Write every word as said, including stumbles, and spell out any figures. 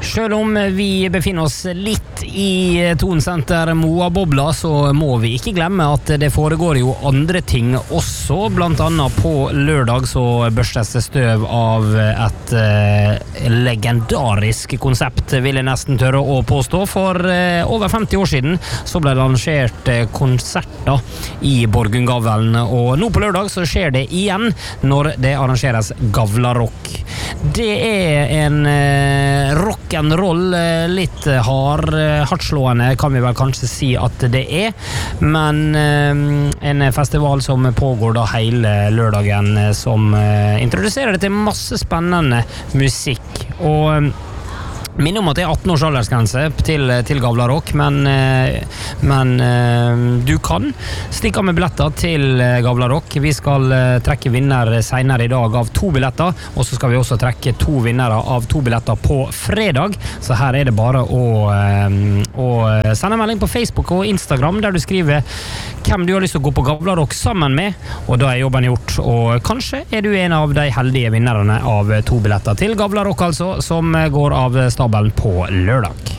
Selv om vi befinner oss litt i Thon Senter Moa-bobla, så må vi ikke glemme at det foregår jo andre ting også. Blant annet på lørdag så børstes det støv av et eh, legendarisk konsept, vil jeg nesten tørre å påstå. For eh, over femti år siden så ble det arrangert eh, konserter i Borgundgavlen, og nå på lørdag så skjer det igjen når det arrangeres Gavla Rock. Det er en eh, rock'n'roll, eh, litt hard, eh, hardslående kan vi vel kanskje si at det er, men eh, en festival som pågår da hele lørdagen, eh, som eh, introduserer det til masse spennende musikk, og eh, minner om at det er atten års aldersgrense til, til Gavla Rock, men, men du kan stikke av med billetter til Gavla Rock. Vi skal trekke vinner senere i dag av to billetter, og så skal vi også trekke to vinnere av to billetter på fredag. Så her er det bare å, å sende en melding på Facebook og Instagram der du skriver hvem du har lyst til å gå på Gavla Rock sammen med, og da er jobben gjort. Og kanskje er du en av de heldige vinnerne av to billetter til Gavla Rock, altså, som går av stabelen på lørdag.